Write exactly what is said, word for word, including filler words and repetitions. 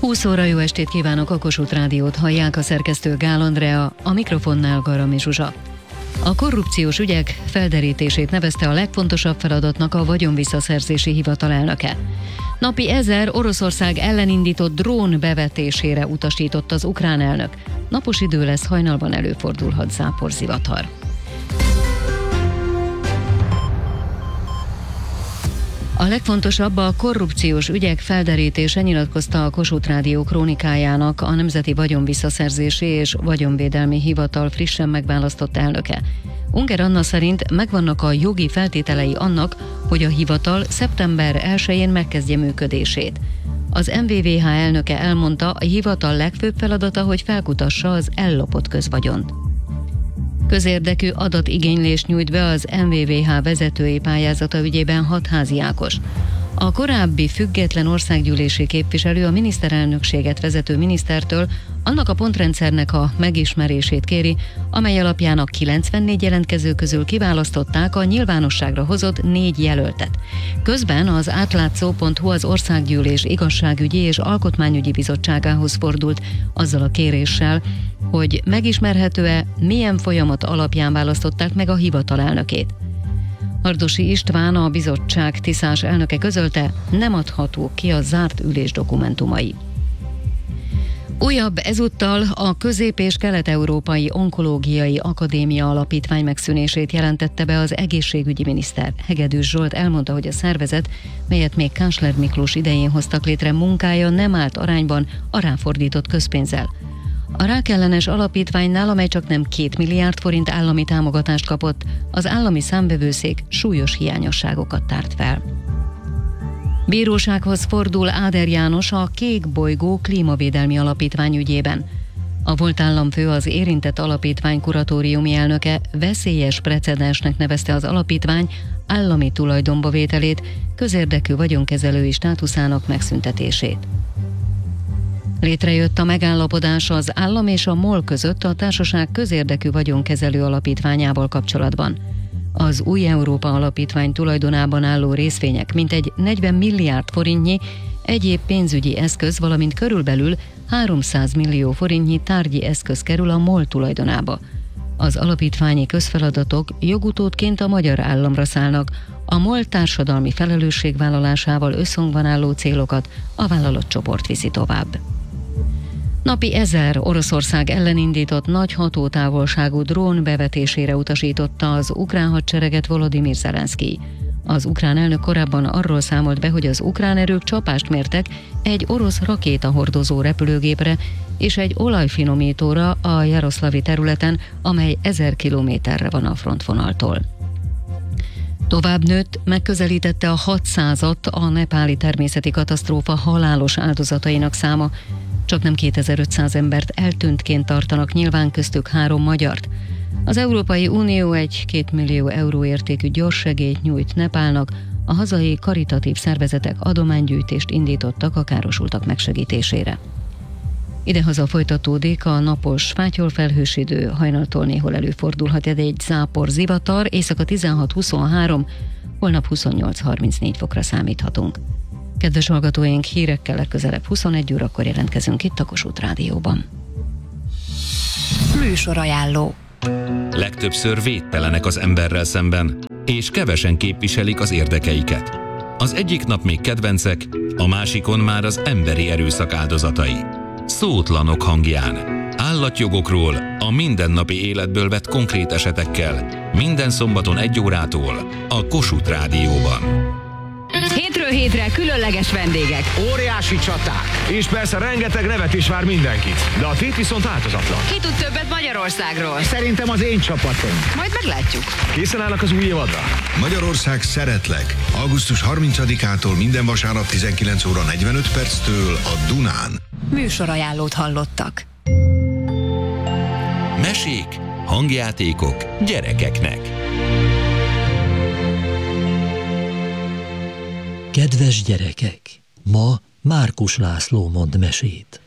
húsz óra, jó estét kívánok, a Kossuth Rádiót hallják, a szerkesztő Gál Andrea, a mikrofonnál Garami Zsuzsa. A korrupciós ügyek felderítését nevezte a legfontosabb feladatnak a vagyonvisszaszerzési hivatal elnöke. Napi ezer Oroszország ellen indított drón bevetésére utasított az ukrán elnök. Napos idő lesz, hajnalban előfordulhat záporzivatar. A legfontosabb a korrupciós ügyek felderítése, nyilatkozta a Kossuth Rádió krónikájának a Nemzeti Vagyonvisszaszerzési és Vagyonvédelmi Hivatal frissen megválasztott elnöke. Unger Anna szerint megvannak a jogi feltételei annak, hogy a hivatal szeptember elsején megkezdje működését. Az em vé vé há elnöke elmondta, a hivatal legfőbb feladata, hogy felkutassa az ellopott közvagyont. Közérdekű adatigénylést nyújt be az em vé vé há vezetői pályázata ügyében Hatházi Ákos. A korábbi független országgyűlési képviselő a miniszterelnökséget vezető minisztertől annak a pontrendszernek a megismerését kéri, amely alapján a kilencvennégy jelentkező közül kiválasztották a nyilvánosságra hozott négy jelöltet. Közben az átlátszó pont hu az Országgyűlés Igazságügyi és Alkotmányügyi Bizottságához fordult azzal a kéréssel, hogy megismerhető-e, milyen folyamat alapján választották meg a hivatal elnökét. Hardosi István, a bizottság tiszás elnöke közölte, nem adhatók ki a zárt ülés dokumentumai. Újabb ezúttal a Közép- és Kelet-Európai Onkológiai Akadémia Alapítvány megszűnését jelentette be az egészségügyi miniszter. Hegedűs Zsolt elmondta, hogy a szervezet, melyet még Kánchler Miklós idején hoztak létre, munkája nem állt arányban a ráfordított közpénzzel. A rákellenes alapítványnál, amely csak nem két milliárd forint állami támogatást kapott, az állami számvevőszék súlyos hiányosságokat tárt fel. Bírósághoz fordul Áder János a Kék Bolygó Klímavédelmi Alapítvány ügyében. A volt államfő, az érintett alapítvány kuratóriumi elnöke veszélyes precedensnek nevezte az alapítvány állami tulajdonba vételét, közérdekű vagyonkezelői státuszának megszüntetését. Létrejött a megállapodás az állam és a MOL között a társaság közérdekű vagyonkezelő alapítványával kapcsolatban. Az Új Európa Alapítvány tulajdonában álló részvények mintegy negyven milliárd forintnyi egyéb pénzügyi eszköz, valamint körülbelül háromszáz millió forintnyi tárgyi eszköz kerül a MOL tulajdonába. Az alapítványi közfeladatok jogutódként a magyar államra szállnak, a MOL társadalmi felelősségvállalásával összhangban álló célokat a vállalatcsoport viszi tovább. Napi ezer Oroszország ellen indított nagy hatótávolságú drón bevetésére utasította az ukrán hadsereget Volodymyr Zelenszkij. Az ukrán elnök korábban arról számolt be, hogy az ukrán erők csapást mértek egy orosz rakétahordozó repülőgépre és egy olajfinomítóra a jaroszlavi területen, amely ezer kilométerre van a frontvonaltól. Tovább nőtt, megközelítette a hatszázat a nepáli természeti katasztrófa halálos áldozatainak száma. Csak nem kétezer-ötszáz embert eltűntként tartanak nyilván, köztük három magyart. Az Európai Unió egy két millió euró értékű gyorssegélyt nyújt Nepálnak, a hazai karitatív szervezetek adománygyűjtést indítottak a károsultak megsegítésére. Idehaza folytatódik a napos fátyolfelhős idő, hajnaltól néhol előfordulhat egy zápor zivatar, éjszaka tizenhat-huszonhárom, holnap huszonnyolc-harmincnégy fokra számíthatunk. Kedves hallgatóink, hírekkel legközelebb huszonegy órakor jelentkezünk itt a Kossuth Rádióban. Műsorajánló. Legtöbbször védtelenek az emberrel szemben, és kevesen képviselik az érdekeiket. Az egyik nap még kedvencek, a másikon már az emberi erőszak áldozatai. Szótlanok hangján. Állatjogokról, a mindennapi életből vett konkrét esetekkel, minden szombaton egy órától a Kossuth Rádióban. Hétről hétre különleges vendégek. Óriási csaták. És persze rengeteg nevetés vár mindenkit. De a tét viszont változatlan. Ki tud többet Magyarországról? Szerintem az én csapatom. Majd meglátjuk. Készen állnak az új évadra? Magyarország szeretlek. augusztus harmincadikától minden vasárnap tizenkilenc óra negyvenöt perctől a Dunán. Műsorajánlót hallottak. Mesék, hangjátékok gyerekeknek. Kedves gyerekek! Ma Márkus László mond mesét.